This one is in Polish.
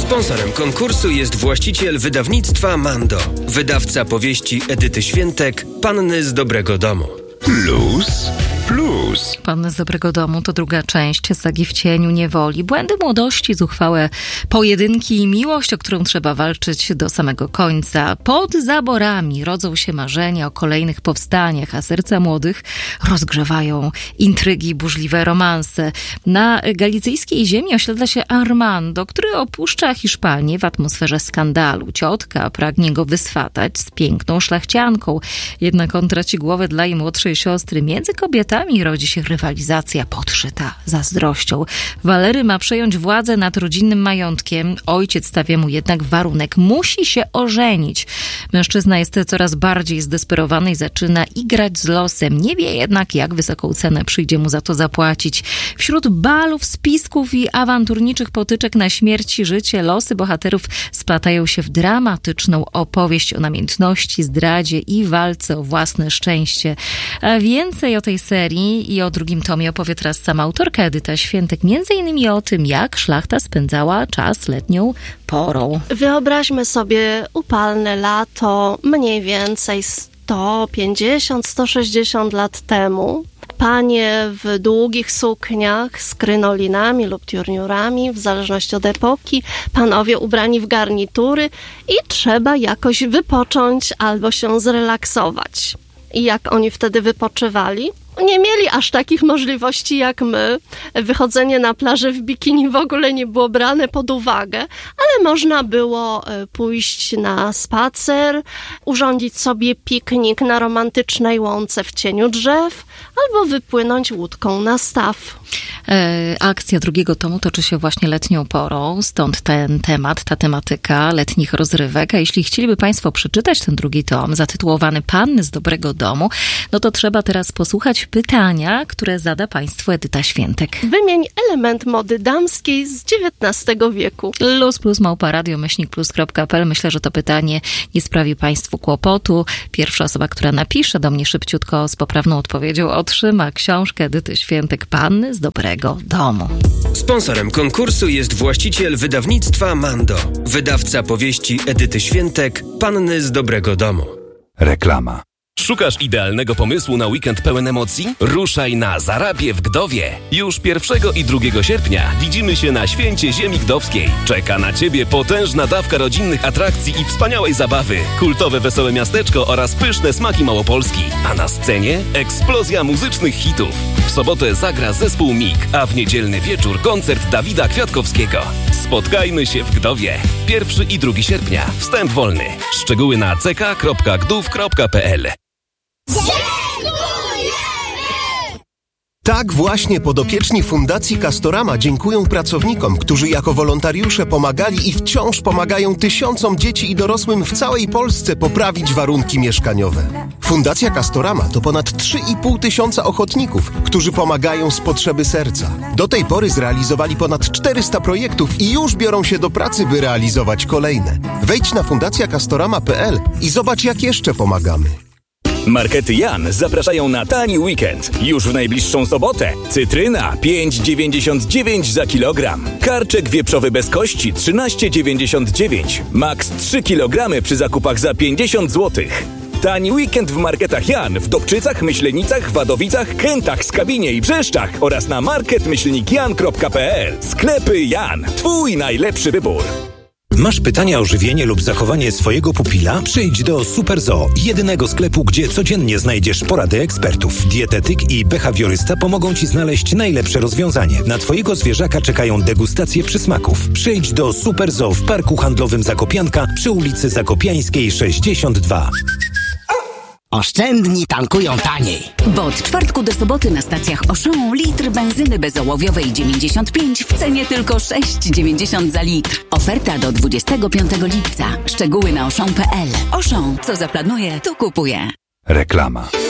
Sponsorem konkursu jest właściciel wydawnictwa Mando, wydawca powieści Edyty Świętek, Panny z Dobrego Domu. Plus. Panny z Dobrego Domu to druga część Sagi w cieniu niewoli. Błędy młodości, zuchwałe pojedynki i miłość, o którą trzeba walczyć do samego końca. Pod zaborami rodzą się marzenia o kolejnych powstaniach, a serca młodych rozgrzewają intrygi, burzliwe romanse. Na galicyjskiej ziemi osiedla się Armando, który opuszcza Hiszpanię w atmosferze skandalu. Ciotka pragnie go wyswatać z piękną szlachcianką. Jednak on traci głowę dla jej młodszej siostry. Między kobietami rodzi się rywalizacja podszyta zazdrością. Walery ma przejąć władzę nad rodzinnym majątkiem. Ojciec stawia mu jednak warunek. Musi się ożenić. Mężczyzna jest coraz bardziej zdesperowany i zaczyna igrać z losem. Nie wie jednak, jak wysoką cenę przyjdzie mu za to zapłacić. Wśród balów, spisków i awanturniczych potyczek na śmierć i życie losy bohaterów splatają się w dramatyczną opowieść o namiętności, zdradzie i walce o własne szczęście. A więcej o tej serii i o drugim tomie opowie teraz sama autorka Edyta Świętek, między innymi o tym, jak szlachta spędzała czas letnią porą. Wyobraźmy sobie upalne lato, mniej więcej 150-160 lat temu. Panie w długich sukniach z krynolinami lub turniurami, w zależności od epoki, panowie ubrani w garnitury i trzeba jakoś wypocząć albo się zrelaksować. I jak oni wtedy wypoczywali? Nie mieli aż takich możliwości jak my. Wychodzenie na plażę w bikini w ogóle nie było brane pod uwagę, ale można było pójść na spacer, urządzić sobie piknik na romantycznej łące w cieniu drzew albo wypłynąć łódką na staw. Akcja drugiego tomu toczy się właśnie letnią porą, stąd ten temat, ta tematyka letnich rozrywek. A jeśli chcieliby Państwo przeczytać ten drugi tom, zatytułowany Panny z Dobrego Domu, no to trzeba teraz posłuchać pytania, które zada Państwu Edyta Świętek. Wymień element mody damskiej z XIX wieku. luz+małpa-radio-plus.pl. Myślę, że to pytanie nie sprawi Państwu kłopotu. Pierwsza osoba, która napisze do mnie szybciutko z poprawną odpowiedzią, otrzyma książkę Edyty Świętek Panny z Dobrego Domu. Sponsorem konkursu jest właściciel wydawnictwa Mando, wydawca powieści Edyty Świętek, Panny z Dobrego Domu. Reklama. Szukasz idealnego pomysłu na weekend pełen emocji? Ruszaj na Zarabię w Gdowie. Już 1 i 2 sierpnia widzimy się na Święcie Ziemi Gdowskiej. Czeka na Ciebie potężna dawka rodzinnych atrakcji i wspaniałej zabawy, kultowe wesołe miasteczko oraz pyszne smaki Małopolski. A na scenie eksplozja muzycznych hitów. W sobotę zagra zespół MIG, a w niedzielny wieczór koncert Dawida Kwiatkowskiego. Spotkajmy się w Gdowie. 1 i 2 sierpnia. Wstęp wolny. Szczegóły na ck.gdów.pl. Tak właśnie podopieczni Fundacji Castorama dziękują pracownikom, którzy jako wolontariusze pomagali i wciąż pomagają tysiącom dzieci i dorosłym w całej Polsce poprawić warunki mieszkaniowe. Fundacja Castorama to ponad 3,5 tysiąca ochotników, którzy pomagają z potrzeby serca. Do tej pory zrealizowali ponad 400 projektów i już biorą się do pracy, by realizować kolejne. Wejdź na fundacjacastorama.pl i zobacz, jak jeszcze pomagamy. Markety Jan zapraszają na tani weekend. Już w najbliższą sobotę. Cytryna 5,99 za kilogram. Karczek wieprzowy bez kości 13,99. Max 3 kg przy zakupach za 50 zł. Tani weekend w marketach Jan w Dobczycach, Myślenicach, Wadowicach, Kętach, Skawinie i Brzeszczach oraz na market-jan.pl. Sklepy Jan. Twój najlepszy wybór. Masz pytania o żywienie lub zachowanie swojego pupila? Przyjdź do Super Zoo, jedynego sklepu, gdzie codziennie znajdziesz porady ekspertów. Dietetyk i behawiorysta pomogą Ci znaleźć najlepsze rozwiązanie. Na Twojego zwierzaka czekają degustacje przysmaków. Przyjdź do Super Zoo w Parku Handlowym Zakopianka przy ulicy Zakopiańskiej 62. Oszczędni tankują taniej. Bo od czwartku do soboty na stacjach Auchan litr benzyny bezołowiowej 95 w cenie tylko 6,90 za litr. Oferta do 25 lipca. Szczegóły na auchan.pl. Auchan, co zaplanuje, to kupuje. Reklama.